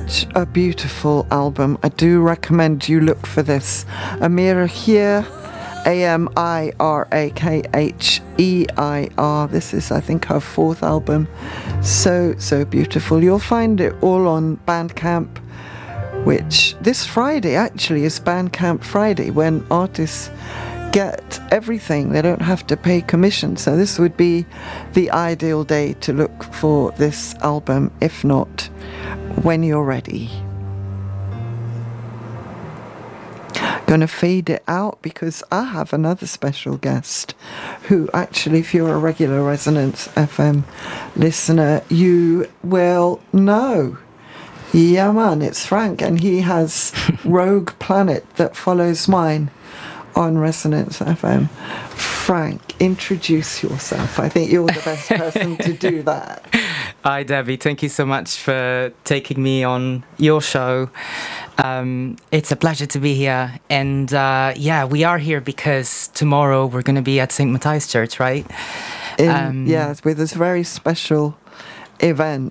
such a beautiful album. I do recommend you look for this. Amira Kher, Amirrakher. This is, I think, her fourth album. So beautiful. You'll find it all on Bandcamp, which this Friday actually is Bandcamp Friday, when artists get everything. They don't have to pay commission. So this would be the ideal day to look for this album, if not when you're ready. Going to fade it out because I have another special guest who actually, if you're a regular Resonance FM listener, you will know. Yeah, man, it's Frank, and he has Rogue Planet That Follows Mine on Resonance FM. Frank, introduce yourself. I think you're the best person to do that. Hi, Debbie. Thank you so much for taking me on your show. It's a pleasure to be here. And we are here because tomorrow we're going to be at St. Matthias Church, right? Yes, with this very special event.